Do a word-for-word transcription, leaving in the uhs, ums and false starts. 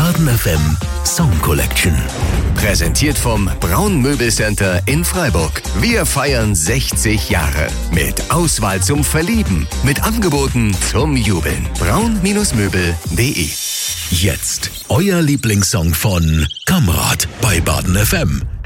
Baden F M Song Collection. Präsentiert vom Braun Möbelcenter in Freiburg. Wir feiern sechzig Jahre. Mit Auswahl zum Verlieben. Mit Angeboten zum Jubeln. braun Möbel punkt de. Jetzt euer Lieblingssong von Kamrat bei Baden F M.